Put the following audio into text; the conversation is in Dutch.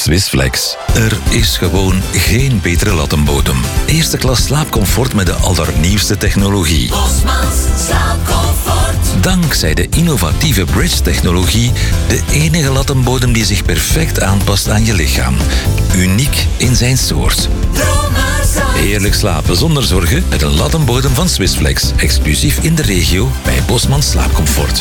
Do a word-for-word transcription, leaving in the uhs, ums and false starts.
Swissflex. Er is gewoon geen betere lattenbodem. Eerste klas slaapcomfort met de allernieuwste technologie. Bosmans slaapcomfort. Dankzij de innovatieve Bridge-technologie de enige lattenbodem die zich perfect aanpast aan je lichaam. Uniek in zijn soort. Heerlijk slapen zonder zorgen met een lattenbodem van Swissflex. Exclusief in de regio bij Bosmans Slaapcomfort.